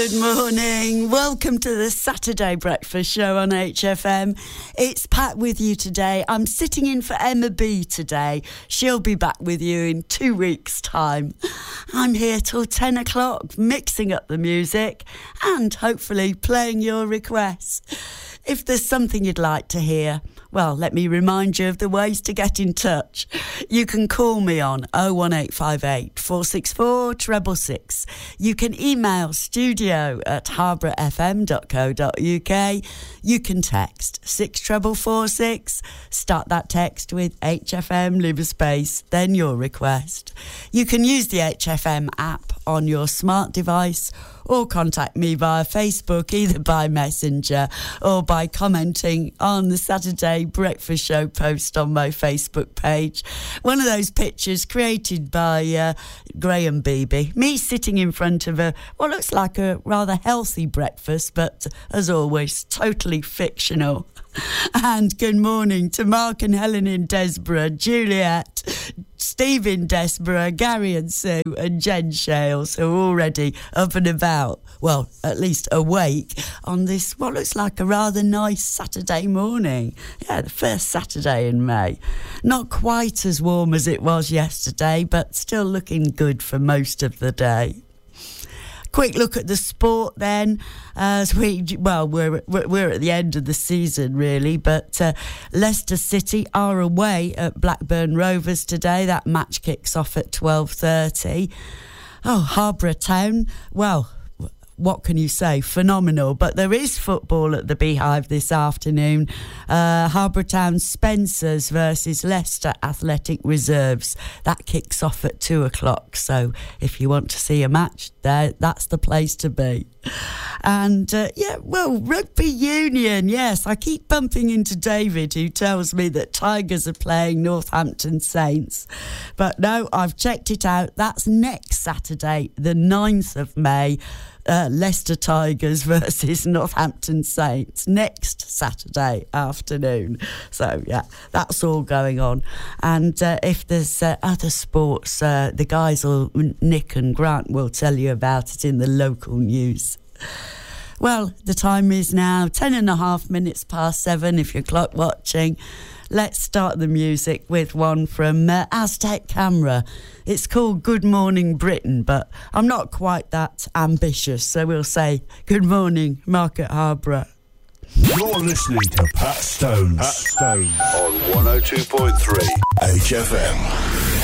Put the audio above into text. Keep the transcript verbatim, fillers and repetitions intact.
Good morning. Welcome to the Saturday Breakfast Show on H F M. It's Pat with you today. I'm sitting in for Emma B today. She'll be back with you in two weeks' time. I'm here till ten o'clock, mixing up the music and hopefully playing your requests. If there's something you'd like to hear, well, let me remind you of the ways to get in touch. You can call me on oh one eight five eight, four six four, six six six. You can email studio at harborough f m dot co dot u k. You can text six four four six. Start that text with H F M, leave a space, then your request. You can use the H F M app on your smart device or contact me via Facebook, either by Messenger or by commenting on the Saturday Breakfast Show post on my Facebook page. One of those pictures created by uh, Graham Beebe, me sitting in front of a what looks like a rather healthy breakfast, but as always, totally fictional. And good morning to Mark and Helen in Desborough, Juliet, Steve in Desborough, Gary and Sue and Jen Shales, who are already up and about, well, at least awake on this, what looks like a rather nice Saturday morning. Yeah, the first Saturday in May. Not quite as warm as it was yesterday, but still looking good for most of the day. Quick look at the sport then, as we, well, we're, we're at the end of the season really, but uh, Leicester City are away at Blackburn Rovers today. That match kicks off at twelve thirty. Oh, Harborough Town, well, what can you say? Phenomenal. But there is football at the Beehive this afternoon. Uh, Harborough Town Spencers versus Leicester Athletic Reserves. That kicks off at two o'clock. So if you want to see a match, there, that's the place to be. And uh, yeah, well, rugby union. Yes, I keep bumping into David, who tells me that Tigers are playing Northampton Saints. But no, I've checked it out. That's next Saturday, the ninth of May. Uh, Leicester Tigers versus Northampton Saints next Saturday afternoon. So yeah, that's all going on. And uh, if there's uh, other sports, uh, the guys, will, Nick and Grant, will tell you about it in the local news. Well, the time is now ten and a half minutes past seven if you're clock watching. Let's start the music with one from uh, Aztec Camera. It's called Good Morning Britain, but I'm not quite that ambitious, so we'll say Good Morning Market Harborough. You're listening to Pat Stones. Pat Stones on one oh two point three H F M.